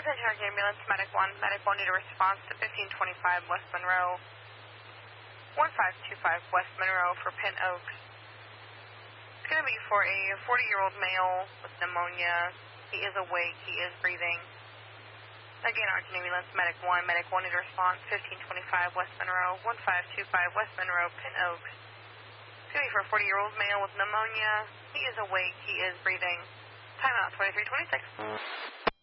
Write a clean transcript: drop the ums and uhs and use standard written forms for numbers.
Attention, Arc Ambulance, Medic 1. Medic 1 need a response to 1525 West Monroe. 1525 West Monroe for Pin Oaks. It's going to be for a 40-year-old male with pneumonia. He is awake. He is breathing. Again, Arc Ambulance, Medic 1. Medic 1 need a response, 1525 West Monroe. 1525 West Monroe, Pin Oaks. It's going to be for a 40-year-old male with pneumonia. He is awake. He is breathing. Timeout 2326.